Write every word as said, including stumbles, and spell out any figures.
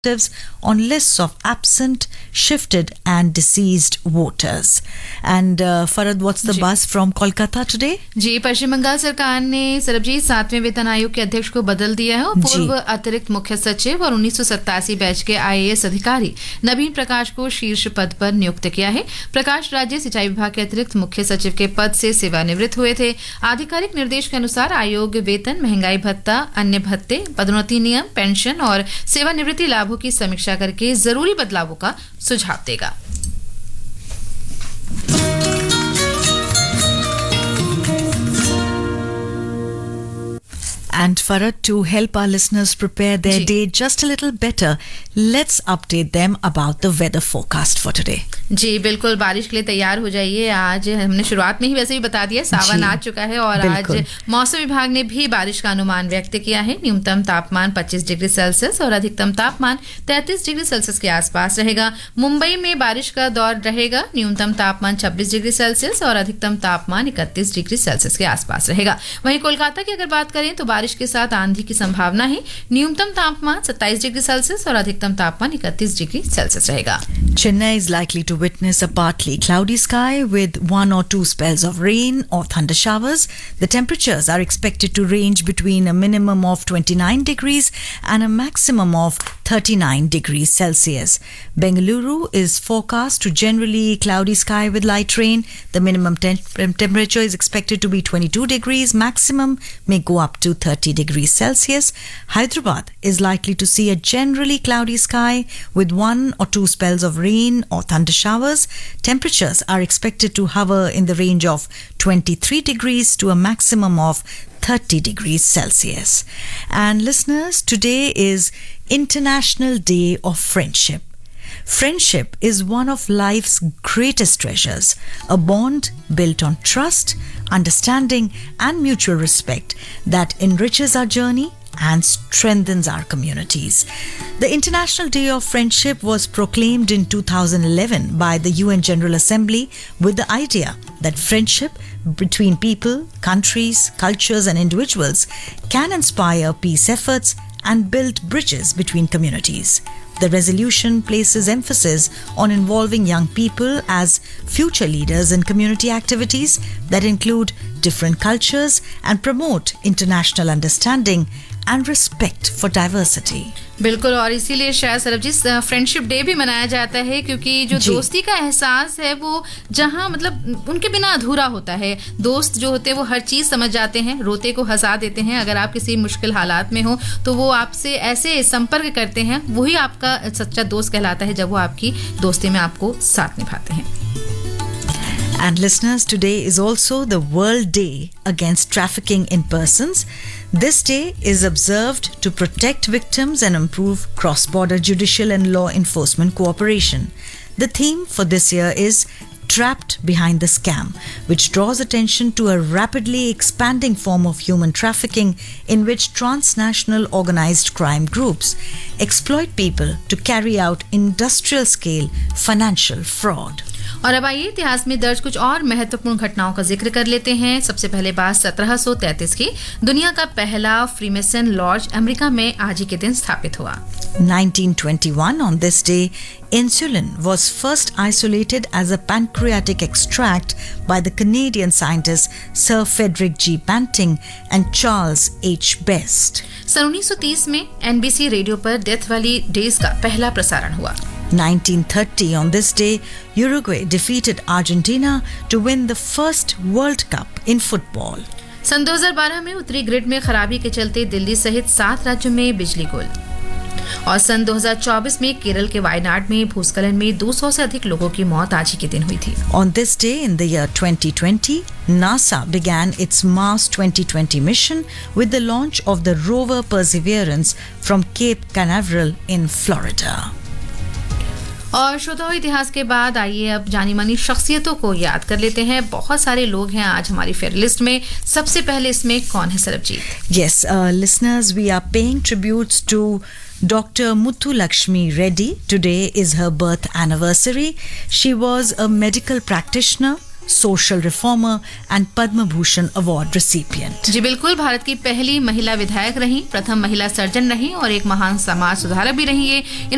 on lists of absent, shifted and deceased voters. And uh, Farad, what's the buzz from Kolkata today? जी पश्चिम बंगाल सरकार ने सरबजीत सातवें वेतन आयोग के अध्यक्ष को बदल दिया है और पूर्व अतिरिक्त मुख्य सचिव और उन्नीस सौ सत्तासी बैच के आईएएस अधिकारी नवीन प्रकाश को शीर्ष पद पर नियुक्त किया है। प्रकाश राज्य सिंचाई विभाग के अतिरिक्त मुख्य सचिव के पद से सेवानिवृत्त हुए थे। आधिकारिक निर्देश के अनुसार आयोग वेतन, महंगाई भत्ता, अन्य भत्ते, पदोन्नति नियम, पेंशन और सेवानिवृत्ति लाभ की समीक्षा करके जरूरी बदलावों का सुझाव देगा। And Farad, to help our listeners prepare their ji. day just a little better, let's update them about the weather forecast for today. जी बिल्कुल, बारिश के लिए तैयार हो जाइए। आज हमने शुरुआत में ही वैसे ही बता दिया, सावन आ चुका है और आज मौसम विभाग ने भी बारिश का अनुमान व्यक्त किया है। न्यूनतम तापमान पच्चीस डिग्री सेल्सियस और अधिकतम तापमान तैंतीस डिग्री सेल्सियस के आसपास रहेगा। मुंबई में बारिश का दौर रहेगा। न्यूनतम तापमान छब्बीस डिग्री सेल्सियस और अधिकतम तापमान इकतीस डिग्री सेल्सियस के आसपास रहेगा। वहीं कोलकाता की अगर बात करें तो बारिश के साथ आंधी की संभावना है। न्यूनतम तापमान सत्ताईस डिग्री सेल्सियस और अधिकतम तापमान इकतीस डिग्री सेल्सियस रहेगा। Chennai is likely to witness a partly cloudy sky with one or two spells of rain or thunder showers. The temperatures are expected to range between a minimum of twenty-nine degrees and a maximum of thirty-nine degrees Celsius. Bengaluru is forecast to generally cloudy sky with light rain. The minimum tem- temperature is expected to be twenty-two degrees. Maximum may go up to thirty degrees Celsius. Hyderabad is likely to see a generally cloudy sky with one or two spells of rain or thunder showers. Temperatures are expected to hover in the range of twenty-three degrees to a maximum of thirty degrees Celsius. And listeners, today is International Day of Friendship. Friendship is one of life's greatest treasures, a bond built on trust, understanding and mutual respect that enriches our journey and strengthens our communities. The International Day of Friendship was proclaimed in two thousand eleven by the U N General Assembly with the idea that friendship between people, countries, cultures and individuals can inspire peace efforts and build bridges between communities. The resolution places emphasis on involving young people as future leaders in community activities that include different cultures and promote international understanding and respect for diversity. बिल्कुल, और इसीलिए शायद Sarabjit friendship day भी मनाया जाता है क्योंकि जो दोस्ती का एहसास है वो जहां मतलब उनके बिना अधूरा होता है। दोस्त जो होते हैं वो हर चीज समझ जाते हैं, रोते को हंसा देते हैं। अगर आप किसी मुश्किल हालात में हो तो वो आपसे ऐसे संपर्क करते हैं, वही आपका सच्चा दोस्त कहलाता है जब वो आपकी दोस्ती में आपको साथ निभाते हैं। And listeners, today is also the World Day Against Trafficking in Persons. This day is observed to protect victims and improve cross-border judicial and law enforcement cooperation. The theme for this year is Trapped Behind the Scam, which draws attention to a rapidly expanding form of human trafficking in which transnational organized crime groups exploit people to carry out industrial-scale financial fraud. और अब आइए इतिहास में दर्ज कुछ और महत्वपूर्ण घटनाओं का जिक्र कर लेते हैं। सबसे पहले बात सत्रह सौ तैंतीस की। दुनिया का पहला फ्रीमेसन लॉज अमेरिका में आज ही के दिन स्थापित हुआ। nineteen twenty-one, on this day, insulin was first isolated as a pancreatic extract by the Canadian scientists Sir Frederick G. Banting and Charles H. Best. सन उन्नीस सौ तीस में एनबीसी रेडियो पर डेथ वैली डेज का पहला प्रसारण हुआ। nineteen thirty, on this day, Uruguay defeated Argentina to win the first World Cup in football. सन दो हज़ार बारह में उत्तरी ग्रिड में खराबी के चलते दिल्ली सहित सात राज्यों में बिजली गुल। और सन दो हज़ार चौबीस में केरल के वायनाड में भूस्खलन में दो सौ से अधिक लोगों की मौत आज ही के दिन हुई थी। On this day in the year twenty twenty, NASA began its Mars twenty twenty mission with the launch of the rover Perseverance from Cape Canaveral in Florida. और श्रोताओं, इतिहास के बाद आइए अब जानी मानी शख्सियतों को याद कर लेते हैं। बहुत सारे लोग हैं आज हमारी फेयर लिस्ट में। सबसे पहले इसमें कौन है Sarabjit? Yes, uh, listeners, we are paying tributes to Doctor Muthulakshmi Reddy. Today is her birth anniversary. She was a medical practitioner, social reformer and Padma Bhushan Award recipient. जी बिल्कुल, भारत की पहली महिला विधायक रही, प्रथम महिला सर्जन रही और एक महान समाज सुधारक भी रही है।